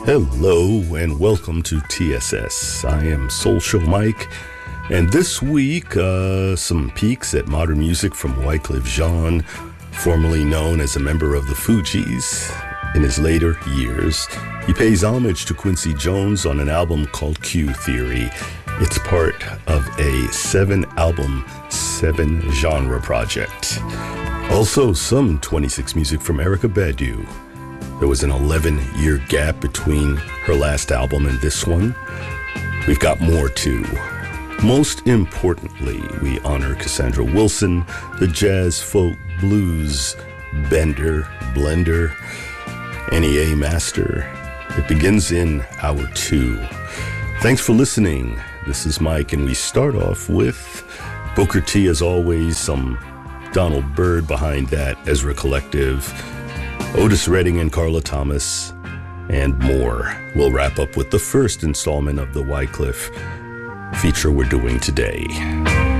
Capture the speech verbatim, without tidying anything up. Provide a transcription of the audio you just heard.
Hello and welcome to T S S. I am Soul Show Mike, and this week, uh, some peeks at modern music from Wyclef Jean, formerly known as a member of the Fugees. In his later years, he pays homage to Quincy Jones on an album called Q Theory. It's part of a seven-album, seven-genre project. Also, some twenty-six music from Erykah Badu. There was an eleven-year gap between her last album and this one. We've got more, too. Most importantly, we honor Cassandra Wilson, the jazz, folk, blues, bender, blender, N E A master. It begins in hour two. Thanks for listening. This is Mike, and we start off with Booker T, as always, some Donald Byrd behind that, Ezra Collective, Otis Redding and Carla Thomas, and more. We'll wrap up with the first installment of the Wyclef feature we're doing today.